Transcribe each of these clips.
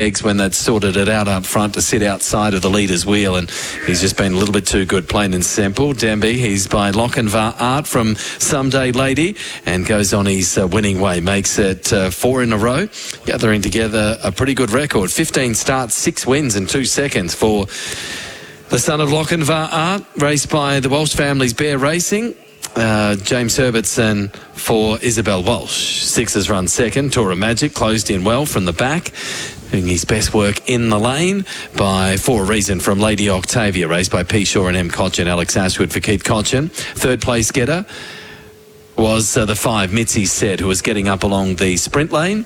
pegs when they'd sorted it out up front to sit outside of the leader's wheel, and he's just been a little bit too good, plain and simple. Demby, he's by Lochinvar Art from Someday Lady, and goes on his winning way. Makes it 4 in a row, gathering together a pretty good record. 15 starts, 6 wins in 2 seconds for the son of Lochinvar Art, raced by the Walsh family's Bear Racing. James Herbertson for Isabel Walsh. Sixes run second. Tora Magic closed in well from the back, doing his best work in the lane by For a Reason from Lady Octavia, raced by P. Shaw and M. Cochin. Alex Ashwood for Keith Cochin. Third place getter was the 5, Mitzi Said, who was getting up along the sprint lane.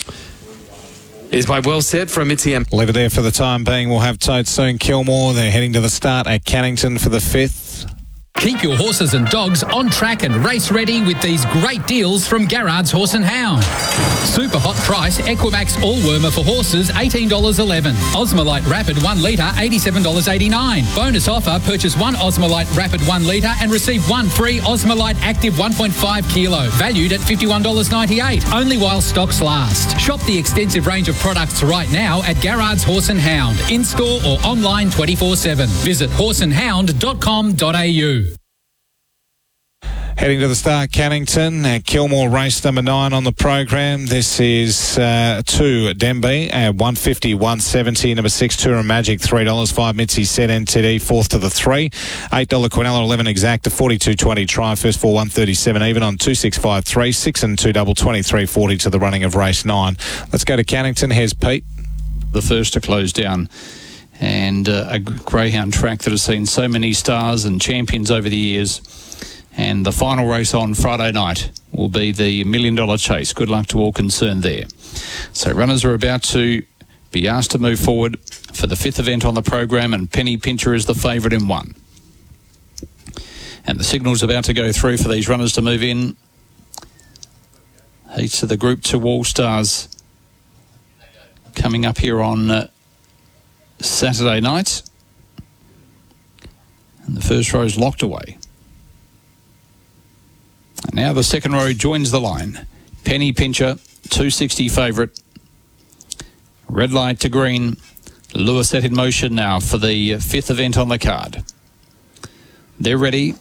Is by Well Said from Mitzi M. Leave it there for the time being. We'll have totes soon. Kilmore, they're heading to the start at Cannington for the 5th. Keep your horses and dogs on track and race ready with these great deals from Garrard's Horse and Hound. Super hot price Equimax All-Wormer for horses, $18.11. Osmolite Rapid 1 litre, $87.89. Bonus offer, purchase 1 Osmolite Rapid 1 litre and receive 1 free Osmolite Active 1.5 kilo, valued at $51.98, only while stocks last. Shop the extensive range of products right now at Garrard's Horse and Hound, in-store or online 24/7. Visit horseandhound.com.au. Heading to the start, Cannington. Kilmore race number 9 on the program. This is 2 Demby at 150, 170. Number 6 Tura Magic, $3. 5 Mitzi Said NTD, 4th to the 3. $8 Quinella 11 Exacta, 42.20 try. First 4 137 even on 2653. 6 and 2 double 23.40 to the running of race 9. Let's go to Cannington. Here's Pete. The first to close down, and a greyhound track that has seen so many stars and champions over the years. And the final race on Friday night will be the $1 Million Chase. Good luck to all concerned there. So runners are about to be asked to move forward for the 5th event on the program, and Penny Pincher is the favourite in 1. And the signal's about to go through for these runners to move in. Heats of the Group 2 All-Stars coming up here on Saturday night. And the first row is locked away. And now the second row joins the line. Penny Pincher, 260 favourite. Red light to green. Lewis set in motion now for the 5th event on the card. They're ready.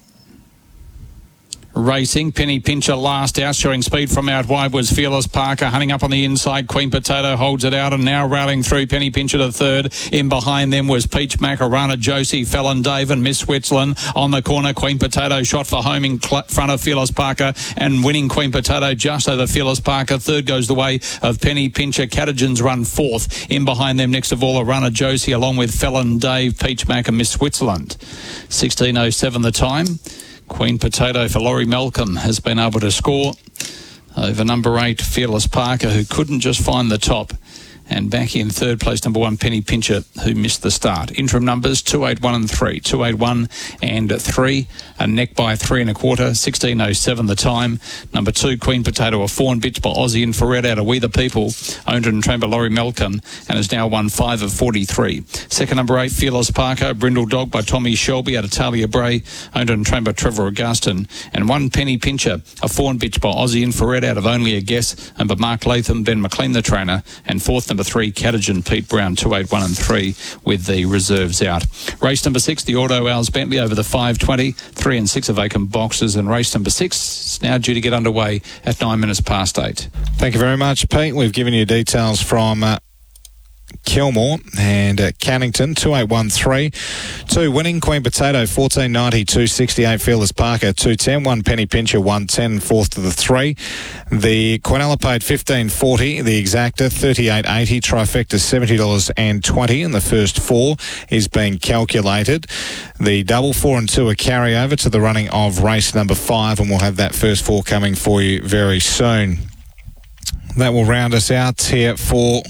Racing. Penny Pincher last out, showing speed from out wide was Fearless Parker, hunting up on the inside. Queen Potato holds it out and now rallying through. Penny Pincher to 3rd. In behind them was Peach Macarena, Josie, Fallon Dave and Miss Switzerland on the corner. Queen Potato shot for home in front of Fearless Parker and winning Queen Potato just over Fearless Parker. 3rd goes the way of Penny Pincher. Catagens run 4th. In behind them next of all a runner Josie along with Fallon Dave, Peach Mac and Miss Switzerland. 16:07 the time. Queen Potato for Laurie Malcolm has been able to score over number 8, Fearless Parker, who couldn't just find the top. And back in 3rd place, number 1, Penny Pincher, who missed the start. Interim numbers 281 and 3. 281 and 3. A neck by 3 1/4. 16:07 the time. Number 2, Queen Potato, a fawn bitch by Aussie Infrared out of We the People. Owned and trained by Laurie Malcolm and has now won 5 of 43. Second, number 8, Fearless Parker, Brindle Dog by Tommy Shelby out of Talia Bray. Owned and trained by Trevor Augustin. And 1, Penny Pincher, a fawn bitch by Aussie Infrared out of Only a Guess. And by Mark Latham, Ben McLean the trainer. And 4th, number 3, Catagen Pete Brown, 281 and 3 with the reserves out. Race number 6, the Auto Owls Bentley over the 520, 3 and 6 are vacant boxes, and race number 6 is now due to get underway at 9 minutes past 8. Thank you very much, Pete. We've given you details from Kilmore and Cannington, 2813. 2 winning Queen Potato, 1490, 268 Fearless Parker, 210. 1 Penny Pincher, 110, 4th to the 3. The Quinella paid 1540, the Exacta 3880, trifecta $70.20, and the first 4 is being calculated. The double 4 and 2 are carryover to the running of race number 5, and we'll have that first 4 coming for you very soon. That will round us out here for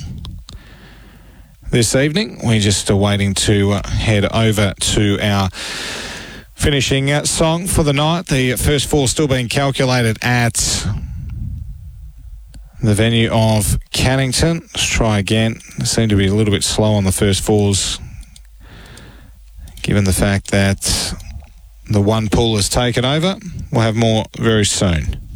this evening. We're just waiting to head over to our finishing song for the night. The first 4 still being calculated at the venue of Cannington. Let's try again. They seem to be a little bit slow on the first 4s, given the fact that the one pool has taken over. We'll have more very soon.